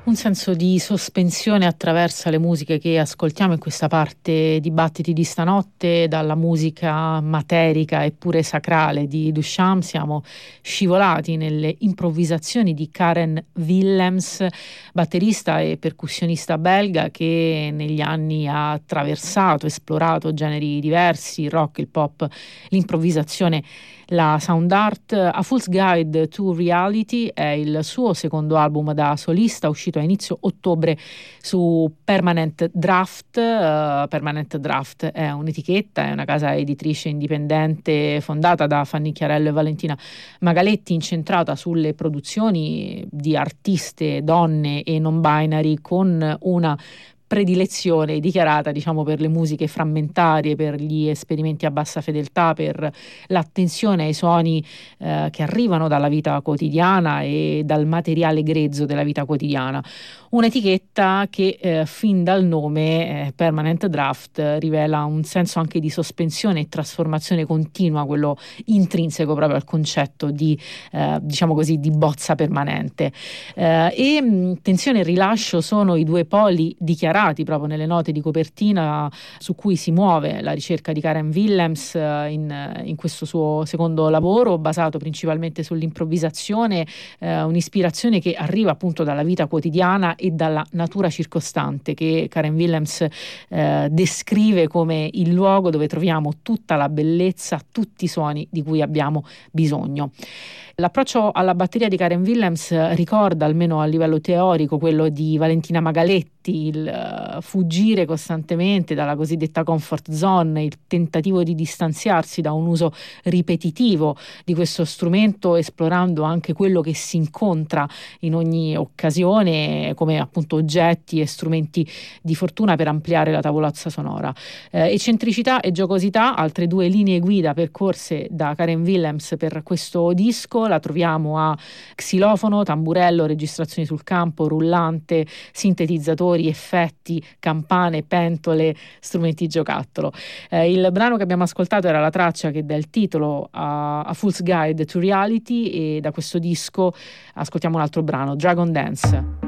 Un senso di sospensione attraversa le musiche che ascoltiamo in questa parte di Battiti di stanotte. Dalla musica materica eppure sacrale di Duchamp siamo scivolati nelle improvvisazioni di Karen Willems, batterista e percussionista belga che negli anni ha attraversato, esplorato generi diversi, il rock, il pop, l'improvvisazione, la sound art. A Fool's Guide to Reality è il suo secondo album da solista, uscito a inizio ottobre su Permanent Draft. Permanent Draft è un'etichetta, è una casa editrice indipendente fondata da Fanny Chiarello e Valentina Magaletti, incentrata sulle produzioni di artiste, donne e non binary, con una predilezione dichiarata, diciamo, per le musiche frammentarie, per gli esperimenti a bassa fedeltà, per l'attenzione ai suoni che arrivano dalla vita quotidiana e dal materiale grezzo della vita quotidiana. Un'etichetta che fin dal nome Permanent Draft rivela un senso anche di sospensione e trasformazione continua, quello intrinseco proprio al concetto di diciamo così, di bozza permanente. Tensione e rilascio sono i due poli dichiarati proprio nelle note di copertina su cui si muove la ricerca di Karen Willems in questo suo secondo lavoro, basato principalmente sull'improvvisazione, un'ispirazione che arriva appunto dalla vita quotidiana e dalla natura circostante, che Karen Willems descrive come il luogo dove troviamo tutta la bellezza, tutti i suoni di cui abbiamo bisogno. L'approccio alla batteria di Karen Willems ricorda, almeno a livello teorico, quello di Valentina Magaletti, il fuggire costantemente dalla cosiddetta comfort zone, il tentativo di distanziarsi da un uso ripetitivo di questo strumento, esplorando anche quello che si incontra in ogni occasione come appunto oggetti e strumenti di fortuna per ampliare la tavolozza sonora. Eccentricità e giocosità, altre due linee guida percorse da Karen Willems per questo disco. La troviamo a xilofono, tamburello, registrazioni sul campo, rullante, sintetizzatori, effetti, campane, pentole, strumenti giocattolo. Il brano che abbiamo ascoltato era la traccia che dà il titolo a Fool's Guide to Reality, e da questo disco ascoltiamo un altro brano, Dragon Dance.